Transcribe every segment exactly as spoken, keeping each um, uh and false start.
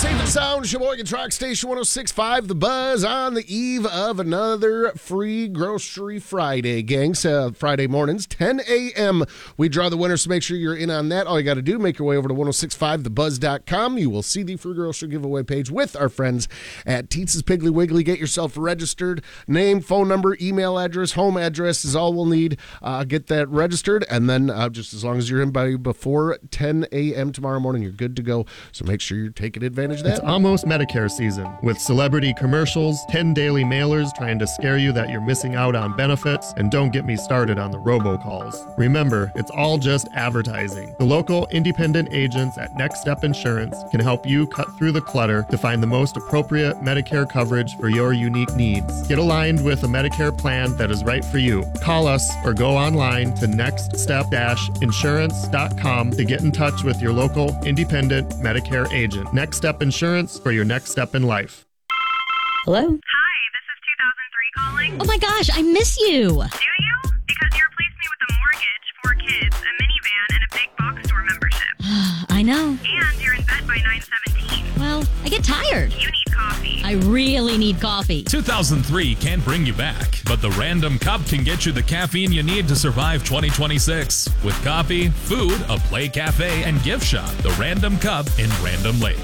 Safe and Sound, Sheboygan Truck Station one oh six point five, The Buzz, on the eve of another free Grocery Friday, gangs. Uh, Friday mornings, ten a.m. We draw the winners, so make sure you're in on that. All you got to do, make your way over to ten sixty-five the buzz dot com. You will see the free grocery giveaway page with our friends at Teetz's Piggly Wiggly. Get yourself registered. Name, phone number, email address, home address is all we'll need. Uh, get that registered, and then uh, just as long as you're in by before ten a.m. tomorrow morning, you're good to go. So make sure you're taking advantage of that. It's almost Medicare season, with celebrity commercials, ten daily mailers trying to scare you that you're missing out on benefits, and don't get me started on the robocalls. Remember, it's all just advertising. The local independent agents at Next Step Insurance can help you cut through the clutter to find the most appropriate Medicare coverage for your unique needs. Get aligned with a Medicare plan that is right for you. Call us or go online to next step dash insurance dot com to get in touch with your local independent Medicare agent. Next Step Insurance for your next step in life. Hello? Hi, this is two thousand three calling. Oh my gosh, I miss you. Do you? Because you replaced me with a mortgage, four kids, a minivan, and a big box store membership. I know. And you're in bed by nine seventeen. Well, I get tired. You need coffee. I really need coffee. two thousand three can't bring you back, but the Random Cup can get you the caffeine you need to survive twenty twenty-six. With coffee, food, a play cafe, and gift shop. The Random Cup in Random Lake.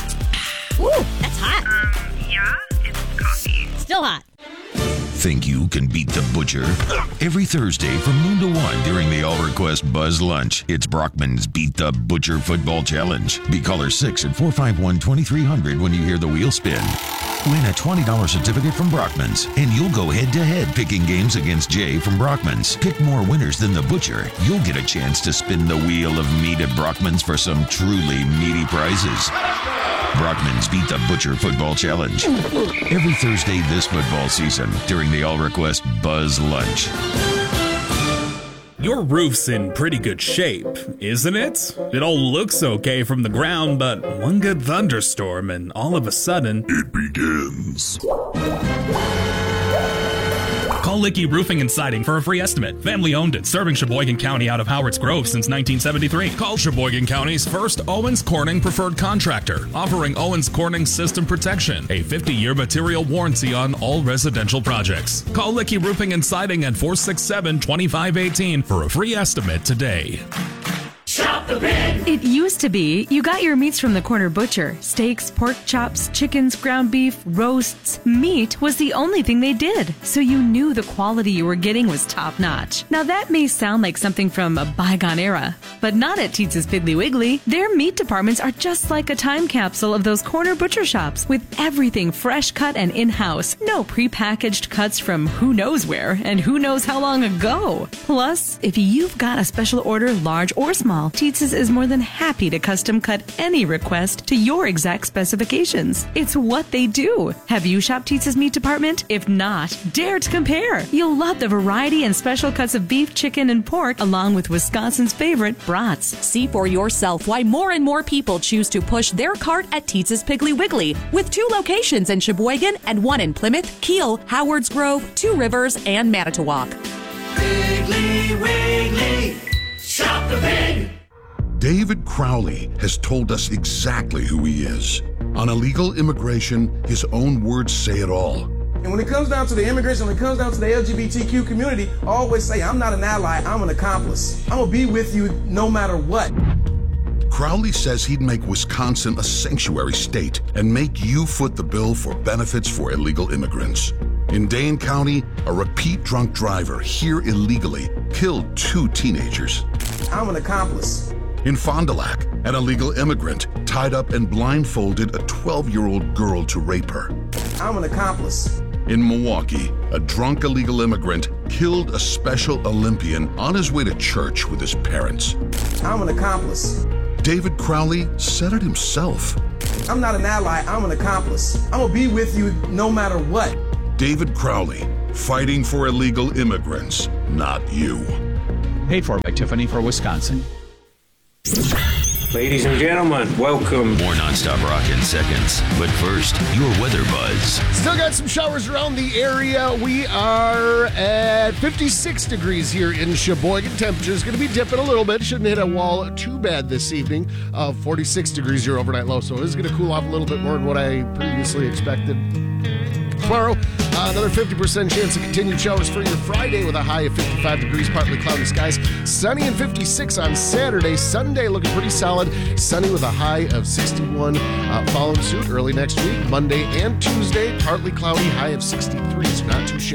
Ooh, that's hot. Um, yeah, it's coffee. Still hot. Think you can beat the butcher? Every Thursday from noon to one during the All Request Buzz Lunch, it's Brockman's Beat the Butcher Football Challenge. Be caller six at four five one, two three zero zero when you hear the wheel spin. Win a twenty dollars certificate from Brockman's, and you'll go head-to-head picking games against Jay from Brockman's. Pick more winners than the butcher. You'll get a chance to spin the wheel of meat at Brockman's for some truly meaty prizes. Brockman's Beat the Butcher Football Challenge. Every Thursday this football season during the All Request Buzz Lunch. Your roof's in pretty good shape, isn't it? It all looks okay from the ground, but one good thunderstorm and all of a sudden, It begins. Call Licky Roofing and Siding for a free estimate. Family owned and serving Sheboygan County out of Howard's Grove since nineteen seventy-three. Call Sheboygan County's first Owens Corning preferred contractor, offering Owens Corning System Protection, a fifty-year material warranty on all residential projects. Call Licky Roofing and Siding at four six seven, two five one eight for a free estimate today. Shop the Pig! It used to be you got your meats from the corner butcher. Steaks, pork chops, chickens, ground beef, roasts. Meat was the only thing they did, so you knew the quality you were getting was top-notch. Now that may sound like something from a bygone era, but not at Teetz's Piggly Wiggly. Their meat departments are just like a time capsule of those corner butcher shops, with everything fresh cut and in-house. No prepackaged cuts from who knows where and who knows how long ago. Plus, if you've got a special order, large or small, Teetz's is more than happy to custom cut any request to your exact specifications. It's what they do. Have you shopped Teetz's meat department? If not, dare to compare. You'll love the variety and special cuts of beef, chicken, and pork, along with Wisconsin's favorite brats. See for yourself why more and more people choose to push their cart at Teetz's Piggly Wiggly, with two locations in Sheboygan and one in Plymouth, Kiel, Howards Grove, Two Rivers, and Manitowoc. Piggly Wiggly, shop the pig! David Crowley has told us exactly who he is. On illegal immigration, his own words say it all. And when it comes down to the immigration, when it comes down to the L G B T Q community, I always say, I'm not an ally, I'm an accomplice. I'm gonna be with you no matter what. Crowley says he'd make Wisconsin a sanctuary state and make you foot the bill for benefits for illegal immigrants. In Dane County, a repeat drunk driver here illegally killed two teenagers. I'm an accomplice. In Fond du Lac, an illegal immigrant tied up and blindfolded a twelve-year-old girl to rape her. I'm an accomplice. In Milwaukee, a drunk illegal immigrant killed a Special Olympian on his way to church with his parents. I'm an accomplice. David Crowley said it himself. I'm not an ally, I'm an accomplice. I'm gonna be with you no matter what. David Crowley, fighting for illegal immigrants, not you. Paid for by Tiffany for Wisconsin. Ladies and gentlemen, welcome. More nonstop rock in seconds. But first, your weather buzz. Still got some showers around the area. We are at fifty-six degrees here in Sheboygan. Temperature is going to be dipping a little bit. Shouldn't hit a wall too bad this evening. Uh, forty-six degrees your overnight low, so it is going to cool off a little bit more than what I previously expected. Tomorrow, uh, another fifty percent chance of continued showers for your Friday with a high of fifty-five degrees, partly cloudy skies. Sunny and fifty-six on Saturday. Sunday looking pretty solid. Sunny with a high of sixty-one. Uh, following suit early next week. Monday and Tuesday, partly cloudy, high of sixty-three, so not too shabby.